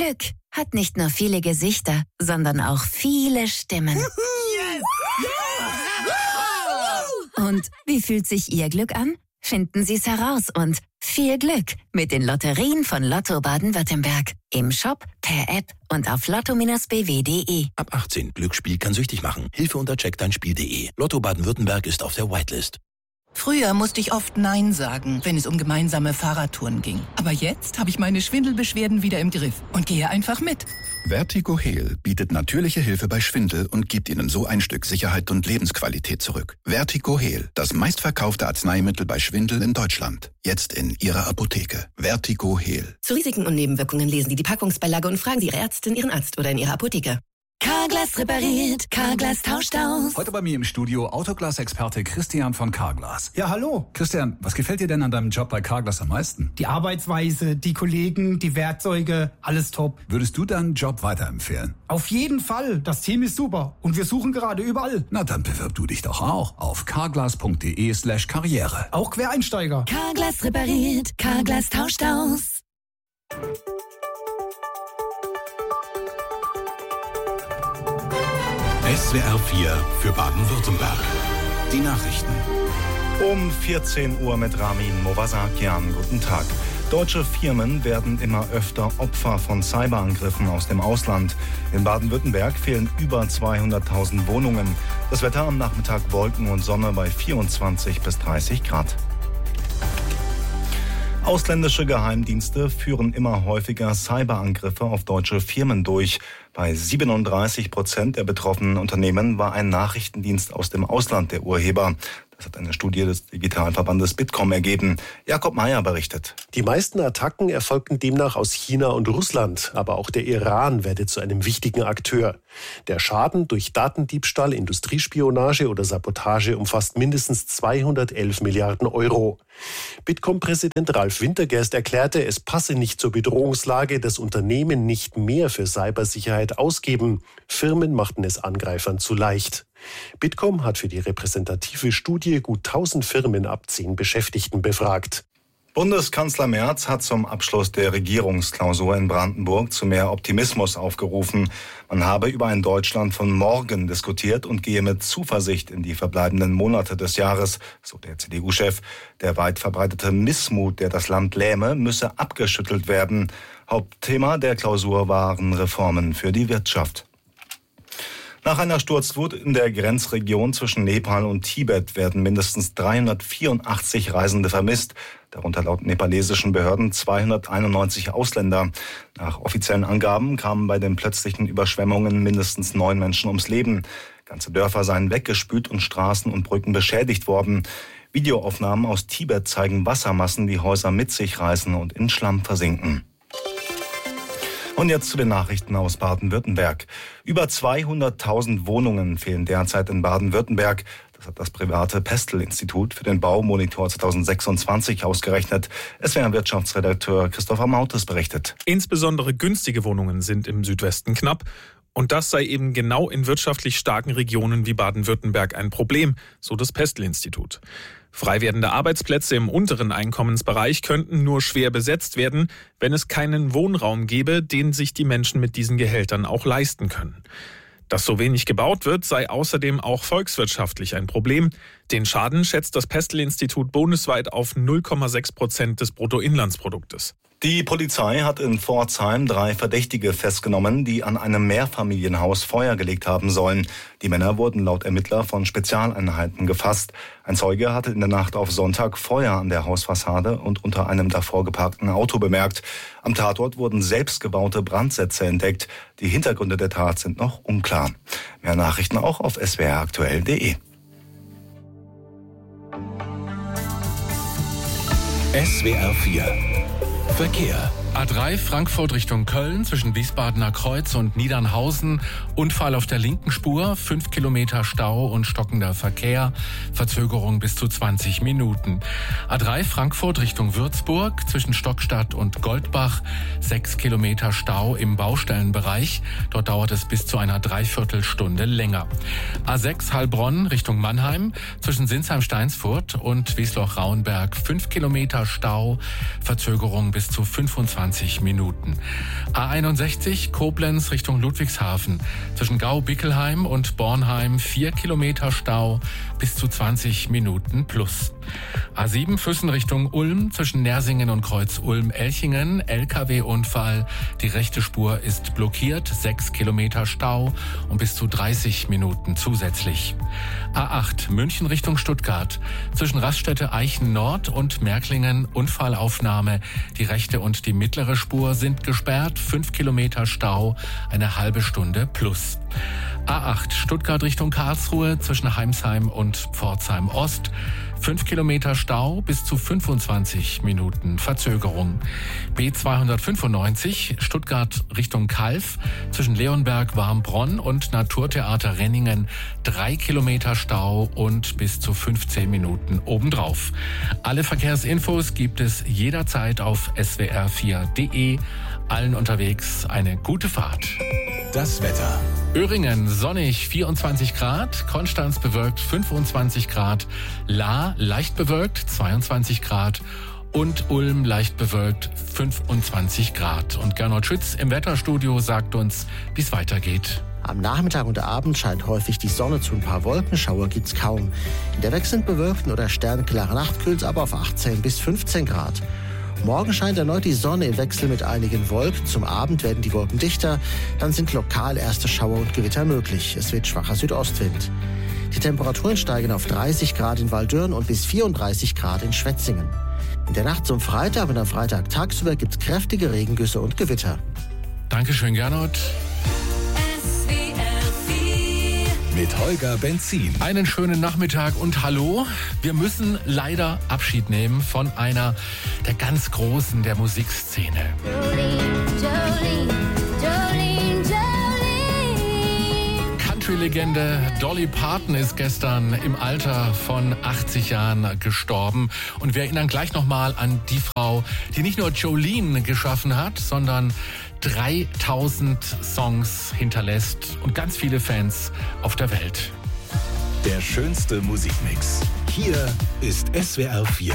Glück hat nicht nur viele Gesichter, sondern auch viele Stimmen. Yes! Und wie fühlt sich Ihr Glück an? Finden Sie es heraus und viel Glück mit den Lotterien von Lotto Baden-Württemberg. Im Shop, per App und auf lotto-bw.de. Ab 18. Glücksspiel kann süchtig machen. Hilfe unter checkdeinspiel.de. Lotto Baden-Württemberg ist auf der Whitelist. Früher musste ich oft Nein sagen, wenn es um gemeinsame Fahrradtouren ging. Aber jetzt habe ich meine Schwindelbeschwerden wieder im Griff und gehe einfach mit. Vertigo Heal bietet natürliche Hilfe bei Schwindel und gibt Ihnen so ein Stück Sicherheit und Lebensqualität zurück. Vertigo Heal, das meistverkaufte Arzneimittel bei Schwindel in Deutschland. Jetzt in Ihrer Apotheke. Vertigo Heal. Zu Risiken und Nebenwirkungen lesen Sie die Packungsbeilage und fragen Sie Ihre Ärztin, Ihren Arzt oder in Ihrer Apotheke. Carglass repariert, Carglass tauscht aus. Heute bei mir im Studio Autoglas-Experte Christian von Carglass. Ja, hallo. Christian, was gefällt dir denn an deinem Job bei Carglass am meisten? Die Arbeitsweise, die Kollegen, die Werkzeuge, alles top. Würdest du deinen Job weiterempfehlen? Auf jeden Fall. Das Team ist super und wir suchen gerade überall. Na, dann bewirb du dich doch auch auf carglass.de/karriere. Auch Quereinsteiger. Carglass repariert, Carglass tauscht aus. SWR 4 für Baden-Württemberg. Die Nachrichten. Um 14 Uhr mit Ramin Movasakian. Guten Tag. Deutsche Firmen werden immer öfter Opfer von Cyberangriffen aus dem Ausland. In Baden-Württemberg fehlen über 200.000 Wohnungen. Das Wetter am Nachmittag Wolken und Sonne bei 24 bis 30 Grad. Ausländische Geheimdienste führen immer häufiger Cyberangriffe auf deutsche Firmen durch. Bei 37% der betroffenen Unternehmen war ein Nachrichtendienst aus dem Ausland der Urheber. Das hat eine Studie des Digitalverbandes Bitkom ergeben. Jakob Meyer berichtet. Die meisten Attacken erfolgten demnach aus China und Russland, aber auch der Iran werde zu einem wichtigen Akteur. Der Schaden durch Datendiebstahl, Industriespionage oder Sabotage umfasst mindestens 211 Milliarden Euro. Bitkom-Präsident Ralf Wintergerst erklärte, es passe nicht zur Bedrohungslage, dass Unternehmen nicht mehr für Cybersicherheit ausgeben. Firmen machten es Angreifern zu leicht. Bitkom hat für die repräsentative Studie gut 1000 Firmen ab 10 Beschäftigten befragt. Bundeskanzler Merz hat zum Abschluss der Regierungsklausur in Brandenburg zu mehr Optimismus aufgerufen. Man habe über ein Deutschland von morgen diskutiert und gehe mit Zuversicht in die verbleibenden Monate des Jahres, so der CDU-Chef. Der weit verbreitete Missmut, der das Land lähme, müsse abgeschüttelt werden. Hauptthema der Klausur waren Reformen für die Wirtschaft. Nach einer Sturzflut in der Grenzregion zwischen Nepal und Tibet werden mindestens 384 Reisende vermisst, darunter laut nepalesischen Behörden 291 Ausländer. Nach offiziellen Angaben kamen bei den plötzlichen Überschwemmungen mindestens 9 Menschen ums Leben. Ganze Dörfer seien weggespült und Straßen und Brücken beschädigt worden. Videoaufnahmen aus Tibet zeigen Wassermassen, die Häuser mit sich reißen und in Schlamm versinken. Und jetzt zu den Nachrichten aus Baden-Württemberg. Über 200.000 Wohnungen fehlen derzeit in Baden-Württemberg. Das hat das private Pestel-Institut für den Baumonitor 2026 ausgerechnet. SWR-Wirtschaftsredakteur Christopher Mautes berichtet. Insbesondere günstige Wohnungen sind im Südwesten knapp. Und das sei eben genau in wirtschaftlich starken Regionen wie Baden-Württemberg ein Problem, so das Pestel-Institut. Frei werdende Arbeitsplätze im unteren Einkommensbereich könnten nur schwer besetzt werden, wenn es keinen Wohnraum gäbe, den sich die Menschen mit diesen Gehältern auch leisten können. Dass so wenig gebaut wird, sei außerdem auch volkswirtschaftlich ein Problem. Den Schaden schätzt das Pestel-Institut bundesweit auf 0,6% des Bruttoinlandsproduktes. Die Polizei hat in Pforzheim 3 Verdächtige festgenommen, die an einem Mehrfamilienhaus Feuer gelegt haben sollen. Die Männer wurden laut Ermittler von Spezialeinheiten gefasst. Ein Zeuge hatte in der Nacht auf Sonntag Feuer an der Hausfassade und unter einem davor geparkten Auto bemerkt. Am Tatort wurden selbstgebaute Brandsätze entdeckt. Die Hintergründe der Tat sind noch unklar. Mehr Nachrichten auch auf swraktuell.de. SWR 4 Verkehr. A3 Frankfurt Richtung Köln zwischen Wiesbadener Kreuz und Niedernhausen. Unfall auf der linken Spur, 5 Kilometer Stau und stockender Verkehr. Verzögerung bis zu 20 Minuten. A3 Frankfurt Richtung Würzburg zwischen Stockstadt und Goldbach. 6 Kilometer Stau im Baustellenbereich. Dort dauert es bis zu einer Dreiviertelstunde länger. A6 Heilbronn Richtung Mannheim zwischen Sinsheim-Steinsfurt und Wiesloch-Rauenberg. 5 Kilometer Stau. Verzögerung bis zu 25 20 Minuten. A61 Koblenz Richtung Ludwigshafen. Zwischen Gau-Bickelheim und Bornheim 4 Kilometer Stau, bis zu 20 Minuten plus. A7 Füssen Richtung Ulm zwischen Nersingen und Kreuz Ulm-Elchingen. LKW-Unfall. Die rechte Spur ist blockiert. 6 Kilometer Stau und bis zu 30 Minuten zusätzlich. A8 München Richtung Stuttgart. Zwischen Raststätte Eichen Nord und Märklingen Unfallaufnahme. Die rechte und die mittlere Spur sind gesperrt. 5 Kilometer Stau, eine halbe Stunde plus. A8 Stuttgart Richtung Karlsruhe zwischen Heimsheim und Pforzheim Ost. 5 Kilometer Stau, bis zu 25 Minuten Verzögerung. B295 Stuttgart Richtung Calw zwischen Leonberg, Warmbronn und Naturtheater Renningen 3 Kilometer Stau und bis zu 15 Minuten obendrauf. Alle Verkehrsinfos gibt es jederzeit auf swr4.de. Allen unterwegs eine gute Fahrt. Das Wetter. Öhringen sonnig 24 Grad, Konstanz bewölkt 25 Grad, Lahr leicht bewölkt 22 Grad und Ulm leicht bewölkt 25 Grad. Und Gernot Schütz im Wetterstudio sagt uns, wie es weitergeht. Am Nachmittag und Abend scheint häufig die Sonne, zu ein paar Wolkenschauer gibt's kaum. In der wechselnd bewölkten oder sternklaren Nacht kühlt's aber auf 18 bis 15 Grad. Morgen scheint erneut die Sonne im Wechsel mit einigen Wolken. Zum Abend werden die Wolken dichter. Dann sind lokal erste Schauer und Gewitter möglich. Es wird schwacher Südostwind. Die Temperaturen steigen auf 30 Grad in Waldürn und bis 34 Grad in Schwetzingen. In der Nacht zum Freitag und am Freitag tagsüber gibt es kräftige Regengüsse und Gewitter. Dankeschön, Gernot. Mit Holger Benzin. Einen schönen Nachmittag und hallo. Wir müssen leider Abschied nehmen von einer der ganz Großen der Musikszene. Country-Legende Dolly Parton ist gestern im Alter von 80 Jahren gestorben. Und wir erinnern gleich nochmal an die Frau, die nicht nur Jolene geschaffen hat, sondern 3000 Songs hinterlässt und ganz viele Fans auf der Welt. Der schönste Musikmix. Hier ist SWR 4.